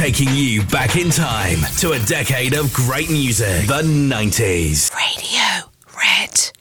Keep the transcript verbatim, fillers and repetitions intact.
taking you back in time to a decade of great music, the nineties. Radio Red.